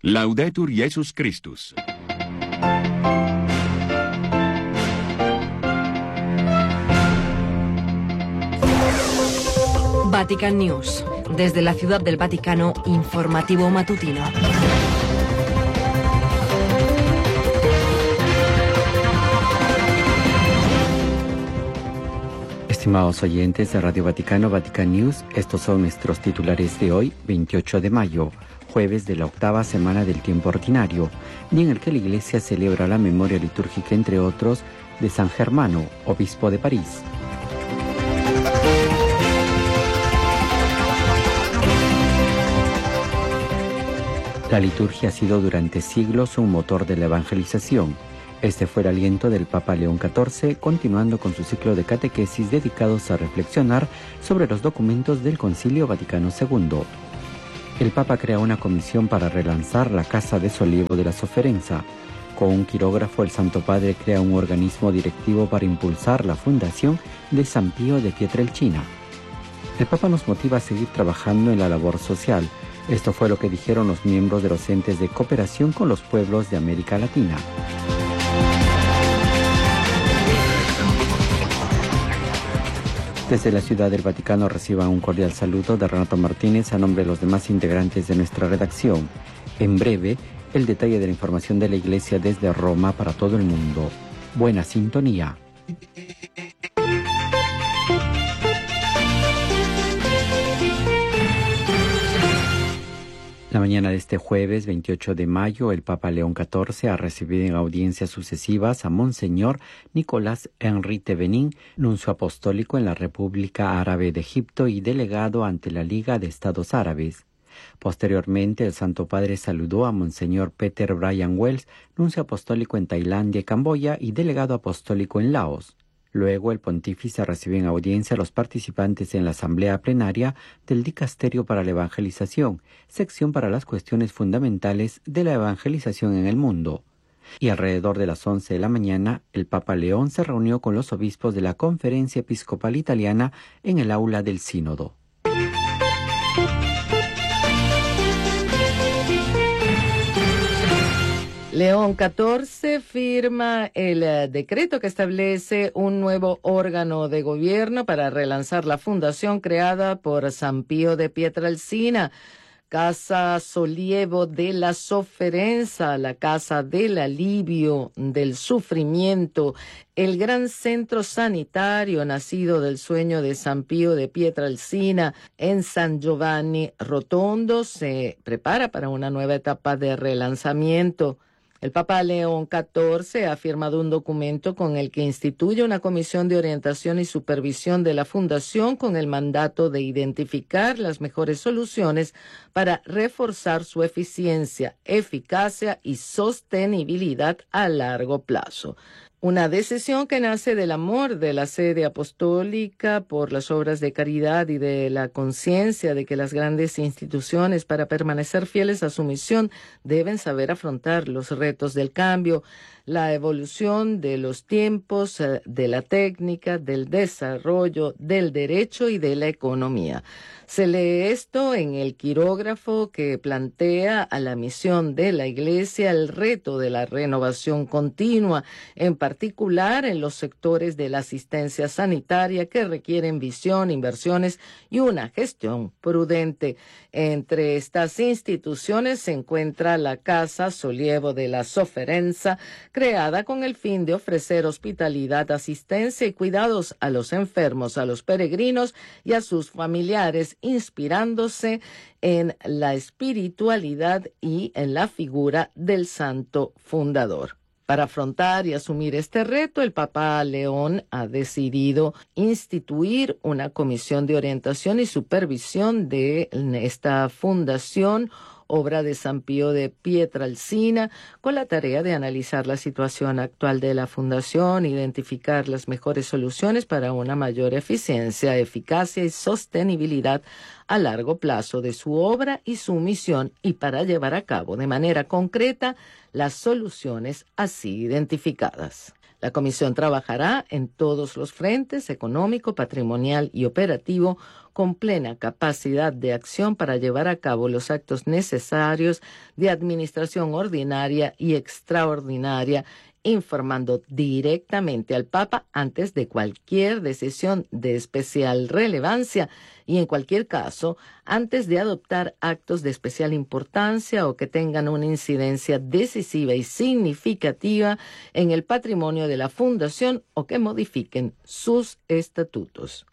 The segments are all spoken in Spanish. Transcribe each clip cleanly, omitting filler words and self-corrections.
Laudetur Jesus Christus. Vatican News. Desde la Ciudad del Vaticano, informativo matutino. Estimados oyentes de Radio Vaticano, Vatican News, estos son nuestros titulares de hoy, 28 de mayo, jueves de la octava semana del tiempo ordinario, día en el que la Iglesia celebra la memoria litúrgica, entre otros, de San Germano, obispo de París. La liturgia ha sido durante siglos un motor de la evangelización. Este fue el aliento del Papa León XIV, continuando con su ciclo de catequesis dedicados a reflexionar sobre los documentos del Concilio Vaticano II. El Papa crea una comisión para relanzar la Casa de Sollievo de la Sofferenza. Con un quirógrafo, el Santo Padre crea un organismo directivo para impulsar la fundación de San Pío de Pietrelcina. El Papa nos motiva a seguir trabajando en la labor social. Esto fue lo que dijeron los miembros de los entes de cooperación con los pueblos de América Latina. Desde la Ciudad del Vaticano reciban un cordial saludo de Renato Martínez a nombre de los demás integrantes de nuestra redacción. En breve, el detalle de la información de la Iglesia desde Roma para todo el mundo. Buena sintonía. La mañana de este jueves 28 de mayo, el Papa León XIV ha recibido en audiencias sucesivas a Monseñor Nicolás Henri Thévenin, nuncio apostólico en la República Árabe de Egipto y delegado ante la Liga de Estados Árabes. Posteriormente, el Santo Padre saludó a Monseñor Peter Brian Wells, nuncio apostólico en Tailandia y Camboya y delegado apostólico en Laos. Luego, el pontífice recibió en audiencia a los participantes en la asamblea plenaria del Dicasterio para la Evangelización, sección para las cuestiones fundamentales de la evangelización en el mundo. Y alrededor de las 11 de la mañana, el Papa León se reunió con los obispos de la Conferencia Episcopal Italiana en el aula del Sínodo. León XIV firma el decreto que establece un nuevo órgano de gobierno para relanzar la fundación creada por San Pío de Pietrelcina, Casa Sollievo de la Sofferenza, la Casa del Alivio del Sufrimiento, el gran centro sanitario nacido del sueño de San Pío de Pietrelcina en San Giovanni Rotondo, se prepara para una nueva etapa de relanzamiento. El Papa León XIV ha firmado un documento con el que instituye una comisión de orientación y supervisión de la Fundación con el mandato de identificar las mejores soluciones para reforzar su eficiencia, eficacia y sostenibilidad a largo plazo. Una decisión que nace del amor de la sede apostólica por las obras de caridad y de la conciencia de que las grandes instituciones, para permanecer fieles a su misión, deben saber afrontar los retos del cambio, la evolución de los tiempos, de la técnica, del desarrollo, del derecho y de la economía. Se lee esto en el quirógrafo que plantea a la misión de la Iglesia el reto de la renovación continua, en particular en los sectores de la asistencia sanitaria que requieren visión, inversiones y una gestión prudente. Entre estas instituciones se encuentra la Casa Sollievo de la Sofferenza, creada con el fin de ofrecer hospitalidad, asistencia y cuidados a los enfermos, a los peregrinos y a sus familiares, inspirándose en la espiritualidad y en la figura del santo fundador. Para afrontar y asumir este reto, el Papa León ha decidido instituir una comisión de orientación y supervisión de esta fundación, obra de San Pío de Pietrelcina, con la tarea de analizar la situación actual de la fundación, identificar las mejores soluciones para una mayor eficiencia, eficacia y sostenibilidad a largo plazo de su obra y su misión, y para llevar a cabo de manera concreta las soluciones así identificadas. La comisión trabajará en todos los frentes, económico, patrimonial y operativo, con plena capacidad de acción para llevar a cabo los actos necesarios de administración ordinaria y extraordinaria, informando directamente al Papa antes de cualquier decisión de especial relevancia y, en cualquier caso, antes de adoptar actos de especial importancia o que tengan una incidencia decisiva y significativa en el patrimonio de la Fundación o que modifiquen sus estatutos.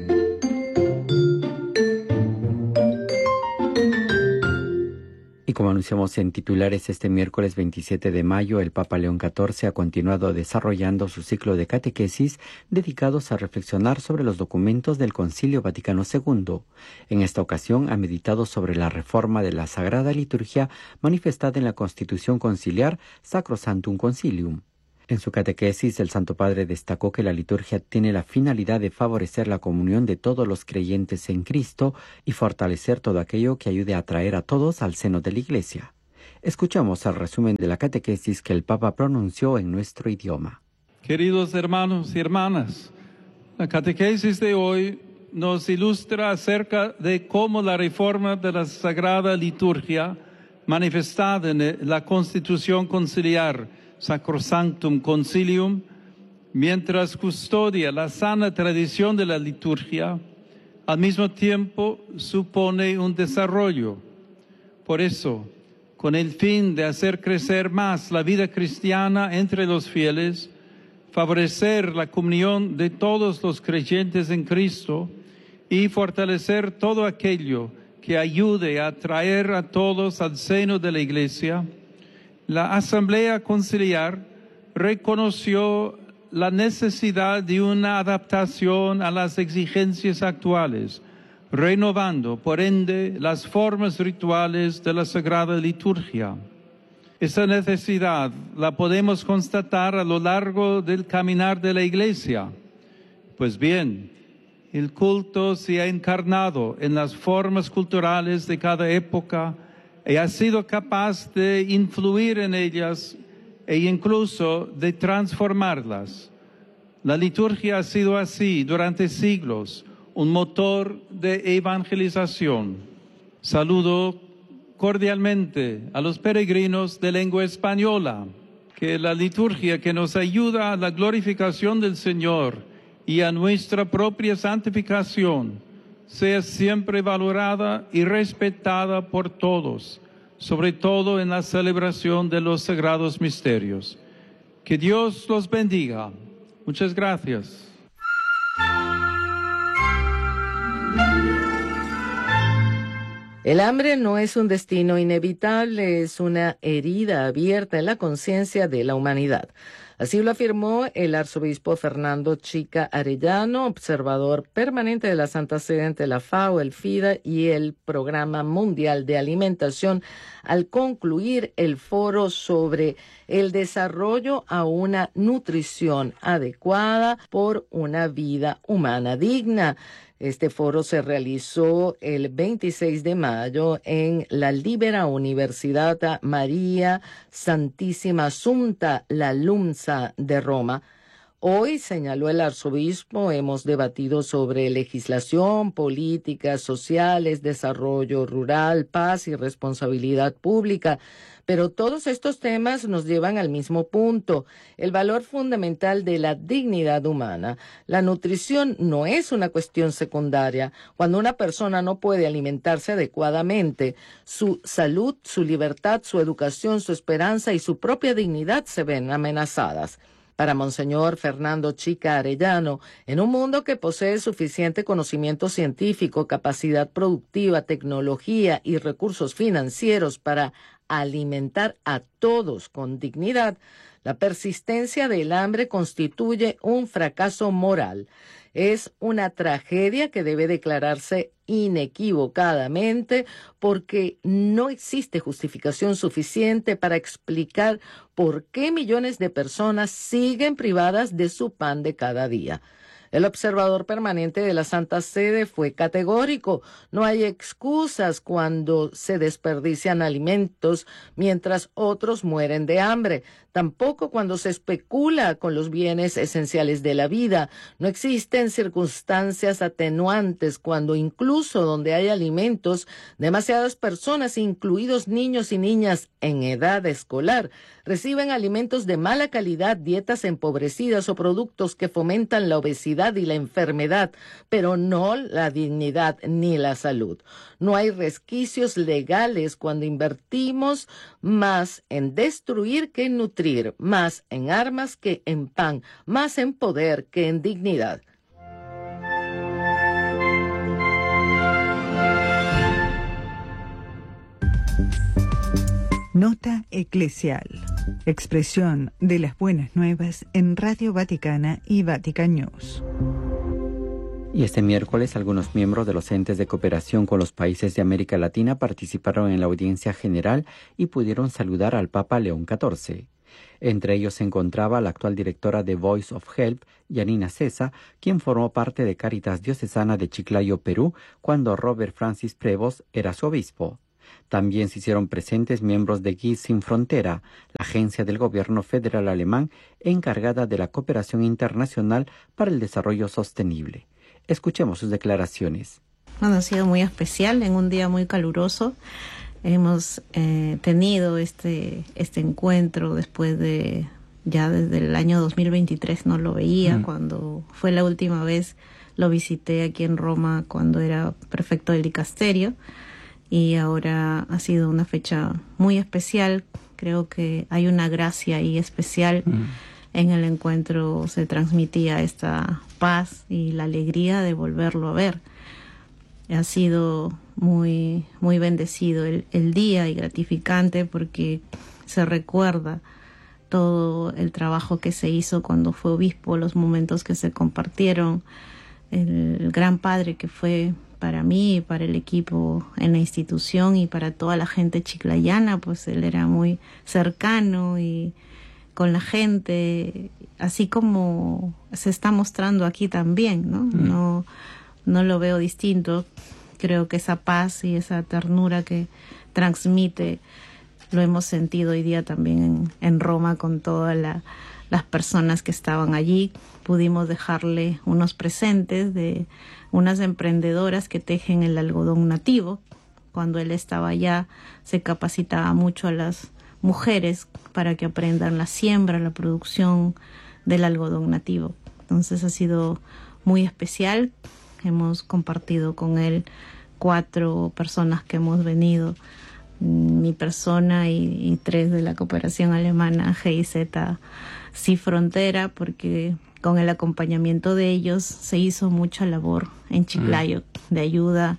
Y como anunciamos en titulares, este miércoles 27 de mayo, el Papa León XIV ha continuado desarrollando su ciclo de catequesis dedicados a reflexionar sobre los documentos del Concilio Vaticano II. En esta ocasión ha meditado sobre la reforma de la Sagrada Liturgia manifestada en la Constitución Conciliar Sacrosanctum Concilium. En su catequesis, el Santo Padre destacó que la liturgia tiene la finalidad de favorecer la comunión de todos los creyentes en Cristo y fortalecer todo aquello que ayude a atraer a todos al seno de la Iglesia. Escuchamos el resumen de la catequesis que el Papa pronunció en nuestro idioma. Queridos hermanos y hermanas, la catequesis de hoy nos ilustra acerca de cómo la reforma de la Sagrada Liturgia, manifestada en la Constitución Conciliar Sacrosanctum Concilium, mientras custodia la sana tradición de la liturgia, al mismo tiempo supone un desarrollo. Por eso, con el fin de hacer crecer más la vida cristiana entre los fieles, favorecer la comunión de todos los creyentes en Cristo y fortalecer todo aquello que ayude a atraer a todos al seno de la Iglesia, la Asamblea Conciliar reconoció la necesidad de una adaptación a las exigencias actuales, renovando, por ende, las formas rituales de la Sagrada Liturgia. Esa necesidad la podemos constatar a lo largo del caminar de la Iglesia. Pues bien, el culto se ha encarnado en las formas culturales de cada época y ha sido capaz de influir en ellas e incluso de transformarlas. La liturgia ha sido así durante siglos, un motor de evangelización. Saludo cordialmente a los peregrinos de lengua española, que la liturgia que nos ayuda a la glorificación del Señor y a nuestra propia santificación sea siempre valorada y respetada por todos, sobre todo en la celebración de los sagrados misterios. Que Dios los bendiga. Muchas gracias. El hambre no es un destino inevitable, es una herida abierta en la conciencia de la humanidad. Así lo afirmó el arzobispo Fernando Chica Arellano, observador permanente de la Santa Sede ante la FAO, el FIDA y el Programa Mundial de Alimentación, al concluir el foro sobre el desarrollo a una nutrición adecuada por una vida humana digna. Este foro se realizó el 26 de mayo en la Libera Universidad María Santissima Assunta La Lumsa de Roma. Hoy, señaló el arzobispo, hemos debatido sobre legislación, políticas sociales, desarrollo rural, paz y responsabilidad pública. Pero todos estos temas nos llevan al mismo punto, el valor fundamental de la dignidad humana. La nutrición no es una cuestión secundaria. Cuando una persona no puede alimentarse adecuadamente, su salud, su libertad, su educación, su esperanza y su propia dignidad se ven amenazadas. Para Monseñor Fernando Chica Arellano, en un mundo que posee suficiente conocimiento científico, capacidad productiva, tecnología y recursos financieros para alimentar a todos con dignidad, la persistencia del hambre constituye un fracaso moral. Es una tragedia que debe declararse inequivocadamente porque no existe justificación suficiente para explicar por qué millones de personas siguen privadas de su pan de cada día. El observador permanente de la Santa Sede fue categórico. No hay excusas cuando se desperdician alimentos mientras otros mueren de hambre. Tampoco cuando se especula con los bienes esenciales de la vida. No existen circunstancias atenuantes cuando incluso donde hay alimentos, demasiadas personas, incluidos niños y niñas en edad escolar, reciben alimentos de mala calidad, dietas empobrecidas o productos que fomentan la obesidad y la enfermedad, pero no la dignidad ni la salud. No hay resquicios legales cuando invertimos más en destruir que en nutrir, más en armas que en pan, más en poder que en dignidad. Nota eclesial. Expresión de las buenas nuevas en Radio Vaticana y Vatican News. Y este miércoles algunos miembros de los entes de cooperación con los países de América Latina participaron en la audiencia general y pudieron saludar al Papa León XIV. Entre ellos se encontraba la actual directora de Voice of Help, Yanina Cesa, quien formó parte de Cáritas Diocesana de Chiclayo, Perú, cuando Robert Francis Prevost era su obispo. También se hicieron presentes miembros de GIZ Sin Frontera, la agencia del gobierno federal alemán encargada de la cooperación internacional para el desarrollo sostenible. Escuchemos sus declaraciones. Bueno, ha sido muy especial, en un día muy caluroso. Hemos tenido este encuentro después de, ya desde el año 2023 no lo veía, cuando fue la última vez lo visité aquí en Roma cuando era prefecto del dicasterio. Y ahora ha sido una fecha muy especial. Creo que hay una gracia ahí especial. En el encuentro se transmitía esta paz y la alegría de volverlo a ver. Ha sido muy, muy bendecido el día y gratificante porque se recuerda todo el trabajo que se hizo cuando fue obispo, los momentos que se compartieron, el gran padre que fue para mí, para el equipo en la institución y para toda la gente chiclayana, pues él era muy cercano y con la gente, así como se está mostrando aquí también, ¿no? No lo veo distinto. Creo que esa paz y esa ternura que transmite lo hemos sentido hoy día también en Roma con todas las personas que estaban allí. Pudimos dejarle unos presentes de unas emprendedoras que tejen el algodón nativo. Cuando él estaba allá se capacitaba mucho a las mujeres para que aprendan la siembra, la producción del algodón nativo. Entonces ha sido muy especial. Hemos compartido con él 4 personas que hemos venido, mi persona y 3 de la cooperación alemana GIZ Sin Frontera, porque con el acompañamiento de ellos se hizo mucha labor en Chiclayo de ayuda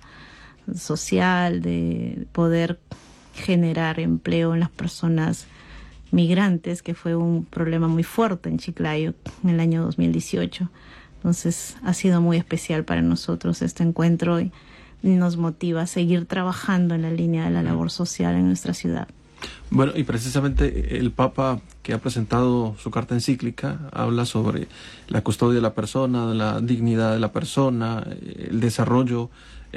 social, de poder generar empleo en las personas migrantes, que fue un problema muy fuerte en Chiclayo en el año 2018. Entonces ha sido muy especial para nosotros este encuentro y nos motiva a seguir trabajando en la línea de la labor social en nuestra ciudad. Bueno, y precisamente el Papa, que ha presentado su carta encíclica, habla sobre la custodia de la persona, de la dignidad de la persona, el desarrollo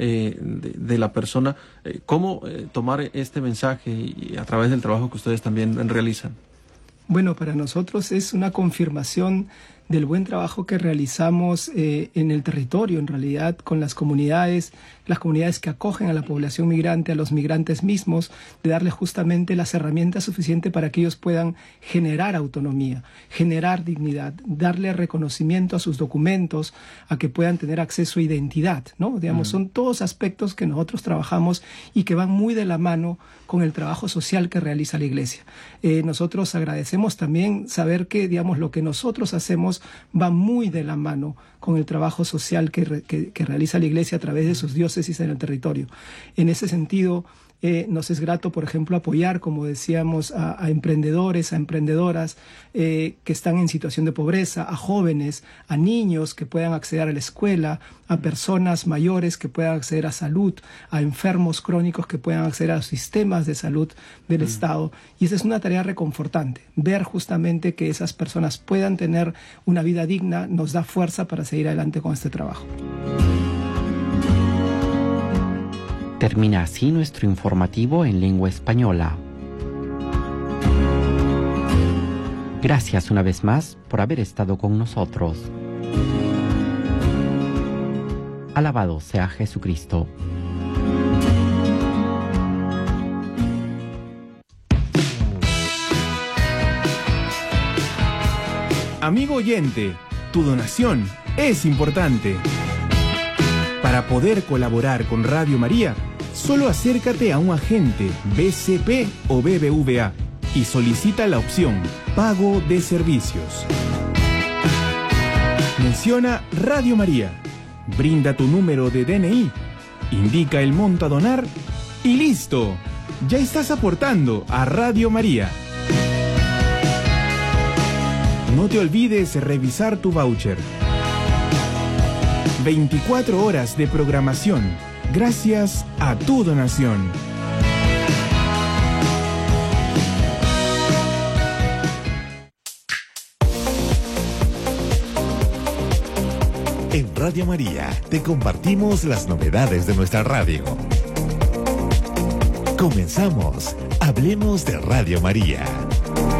de la persona. ¿Cómo tomar este mensaje y a través del trabajo que ustedes también realizan? Bueno, para nosotros es una confirmación del buen trabajo que realizamos en el territorio, en realidad, con las comunidades que acogen a la población migrante, a los migrantes mismos, de darles justamente las herramientas suficientes para que ellos puedan generar autonomía, generar dignidad, darle reconocimiento a sus documentos, a que puedan tener acceso a identidad, ¿no? Digamos, son todos aspectos que nosotros trabajamos y que van muy de la mano con el trabajo social que realiza la Iglesia. Nosotros agradecemos también saber que, digamos, lo que nosotros hacemos va muy de la mano con el trabajo social que realiza la Iglesia a través de sus diócesis en el territorio. En ese sentido, Nos es grato, por ejemplo, apoyar, como decíamos, a emprendedores, a emprendedoras que están en situación de pobreza, a jóvenes, a niños que puedan acceder a la escuela, a personas mayores que puedan acceder a salud, a enfermos crónicos que puedan acceder a los sistemas de salud del Estado. Y esa es una tarea reconfortante. Ver justamente que esas personas puedan tener una vida digna nos da fuerza para seguir adelante con este trabajo. Termina así nuestro informativo en lengua española. Gracias una vez más por haber estado con nosotros. Alabado sea Jesucristo. Amigo oyente, tu donación es importante. Para poder colaborar con Radio María, solo acércate a un agente BCP o BBVA y solicita la opción Pago de Servicios. Menciona Radio María, brinda tu número de DNI, indica el monto a donar y ¡listo! Ya estás aportando a Radio María. No te olvides revisar tu voucher. 24 horas de programación, gracias a tu donación. En Radio María te compartimos las novedades de nuestra radio. Comenzamos. Hablemos de Radio María.